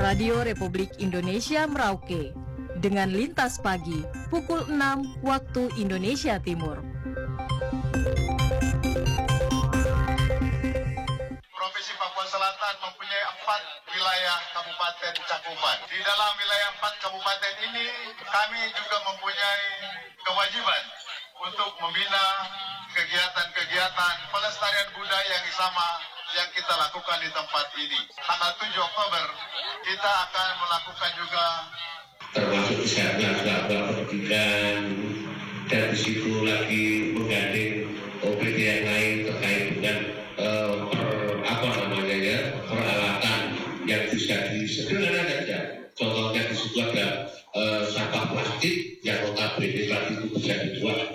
Radio Republik Indonesia Merauke dengan Lintas Pagi pukul 6 waktu Indonesia Timur. Provinsi Papua Selatan mempunyai 4 wilayah kabupaten cakupan. Di dalam wilayah 4 kabupaten ini kami juga mempunyai kewajiban untuk membina kegiatan-kegiatan pelestarian budaya yang sama yang kita lakukan di tempat ini. Tanggal 7 Oktober kita akan melakukan juga termasuk kesehatan, pendidikan, dan di situ lagi menggandeng OPD yang lain terkait dengan peralatan yang bisa disederhanakan saja. Contohnya di situ ada sampah plastik yang notabene plastik itu bisa dibuat